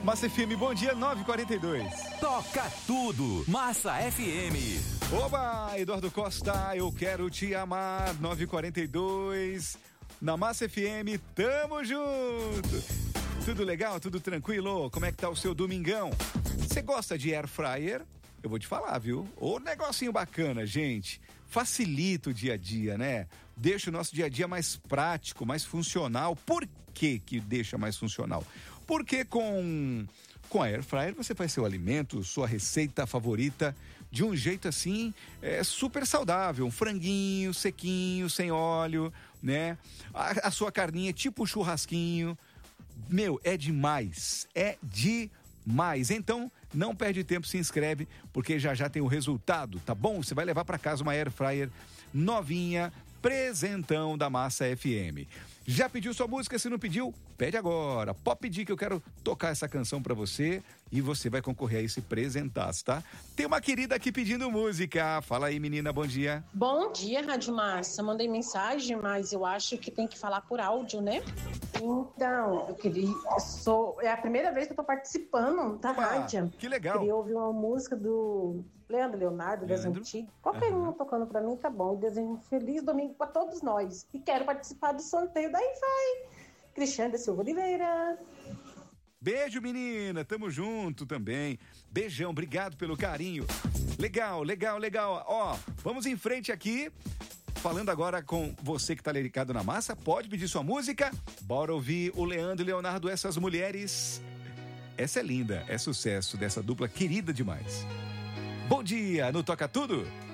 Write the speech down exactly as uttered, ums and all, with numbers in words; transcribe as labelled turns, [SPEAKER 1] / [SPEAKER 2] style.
[SPEAKER 1] Massa F M, bom dia, nove e quarenta e dois.
[SPEAKER 2] Toca tudo, Massa F M.
[SPEAKER 1] Oba, Eduardo Costa, eu quero te amar, nove e quarenta e dois. Na Massa F M, tamo junto. Tudo legal, tudo tranquilo? Como é que tá o seu domingão? Você gosta de air fryer? Eu vou te falar, viu? Ô negocinho bacana, gente. Facilita o dia a dia, né? Deixa o nosso dia a dia mais prático, mais funcional. Por que que deixa mais funcional? Porque com, com a air fryer você faz seu alimento, sua receita favorita, de um jeito assim, é, super saudável. Um franguinho sequinho, sem óleo, né? A, a sua carninha tipo churrasquinho. Meu, é demais. É demais. Então, não perde tempo, se inscreve, porque já já tem o resultado, tá bom? Você vai levar para casa uma air fryer novinha, presentão da Massa F M. Já pediu sua música? Se não pediu, pede agora. Pode pedir que eu quero tocar essa canção pra você e você vai concorrer a esse presentaço, tá? Tem uma querida aqui pedindo música. Fala aí, menina, bom dia.
[SPEAKER 3] Bom dia, Rádio Massa. Mandei mensagem, mas eu acho que tem que falar por áudio, né? Então, eu queria... Eu sou, é a primeira vez que eu tô participando da
[SPEAKER 1] Opa,
[SPEAKER 3] rádio.
[SPEAKER 1] Que legal.
[SPEAKER 3] Queria ouvir uma música do Leandro Leonardo, das
[SPEAKER 1] Leandro?
[SPEAKER 3] Antigas. Qualquer
[SPEAKER 1] Aham.
[SPEAKER 3] um tocando pra mim tá bom. Desejo um feliz domingo pra todos nós. E quero participar do sorteio da Vai. Cristiane da Silva Oliveira.
[SPEAKER 1] Beijo, menina, tamo junto também. Beijão, obrigado pelo carinho. Legal, legal, legal. Ó, vamos em frente aqui. Falando agora com você que tá ligado na massa, pode pedir sua música. Bora ouvir o Leandro e Leonardo, Essas Mulheres. Essa é linda, é sucesso dessa dupla querida demais. Bom dia, no Toca Tudo.